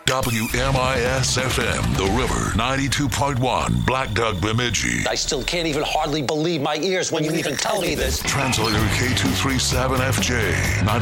WMIS-FM, The River, 92.1, Black Duck, Bemidji. I still can't even hardly believe my ears when you even tell me this. Translator K237FJ,